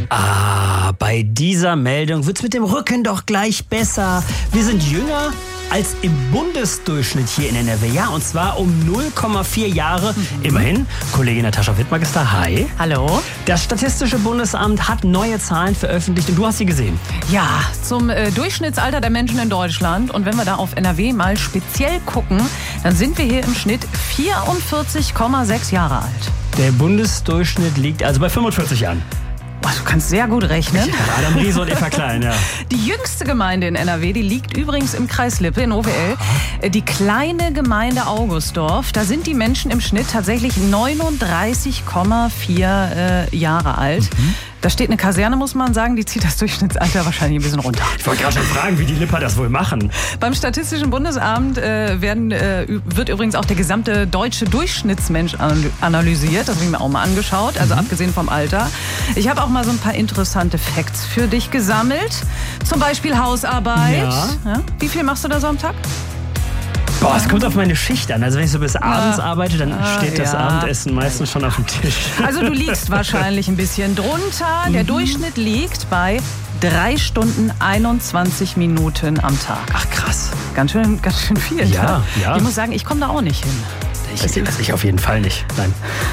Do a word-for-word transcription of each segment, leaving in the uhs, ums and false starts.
Ah, bei dieser Meldung wird's mit dem Rücken doch gleich besser. Wir sind jünger als im Bundesdurchschnitt hier in N R W. Ja, und zwar um null Komma vier Jahre. Mhm. Immerhin. Kollegin Natascha Wittmer ist da. Hi. Hallo. Das Statistische Bundesamt hat neue Zahlen veröffentlicht und du hast sie gesehen. Ja, zum äh, Durchschnittsalter der Menschen in Deutschland. Und wenn wir da auf N R W mal speziell gucken, dann sind wir hier im Schnitt vierundvierzig Komma sechs Jahre alt. Der Bundesdurchschnitt liegt also bei fünfundvierzig Jahren. Du kannst sehr gut rechnen. Ja, Adam Riese und Eva Klein, ja. Die jüngste Gemeinde in N R W, die liegt übrigens im Kreis Lippe in O W L. Die kleine Gemeinde Augustdorf, da sind die Menschen im Schnitt tatsächlich neununddreißig Komma vier äh, Jahre alt. Mhm. Da steht eine Kaserne, muss man sagen, die zieht das Durchschnittsalter wahrscheinlich ein bisschen runter. Ich wollte gerade schon fragen, wie die Lipper das wohl machen. Beim Statistischen Bundesamt äh, werden, äh, wird übrigens auch der gesamte deutsche Durchschnittsmensch analysiert. Das habe ich mir auch mal angeschaut, also mhm. abgesehen vom Alter. Ich habe auch mal so ein paar interessante Facts für dich gesammelt. Zum Beispiel Hausarbeit. Ja. Ja? Wie viel machst du da so am Tag? Boah, es kommt auf meine Schicht an. Also wenn ich so bis abends ja. arbeite, dann ah, steht das ja. Abendessen meistens schon auf dem Tisch. Also du liegst wahrscheinlich ein bisschen drunter. Der Durchschnitt liegt bei drei Stunden einundzwanzig Minuten am Tag. Ach krass. Ganz schön, ganz schön viel. Ja, ne? ja. Ich muss sagen, ich komme da auch nicht hin. Ich, also ich auf jeden Fall nicht. Nein.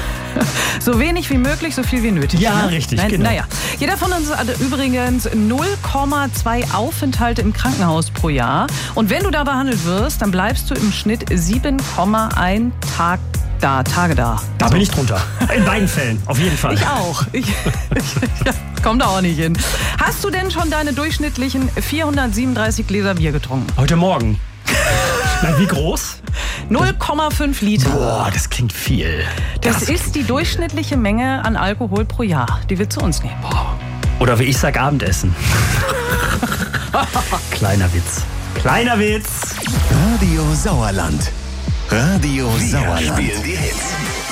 So wenig wie möglich, so viel wie nötig. Ja, ne? richtig, Nein, genau. Naja. Jeder von uns hat übrigens null Komma zwei Aufenthalte im Krankenhaus pro Jahr. Und wenn du da behandelt wirst, dann bleibst du im Schnitt sieben Komma eins Tag da, Tage da. Da so. bin ich drunter. In beiden Fällen, auf jeden Fall. Ich auch. Ich, ich ja, komm da auch nicht hin. Hast du denn schon deine durchschnittlichen vierhundertsiebenunddreißig Gläser Bier getrunken? Heute Morgen. Na, wie groß? null Komma fünf Liter. Boah, das klingt viel. Das, das ist die durchschnittliche Menge an Alkohol pro Jahr, die wir zu uns nehmen. Boah. Oder wie ich sag, Abendessen. Kleiner Witz. Kleiner Witz. Radio Sauerland. Radio Wir Sauerland. spielen die Hits.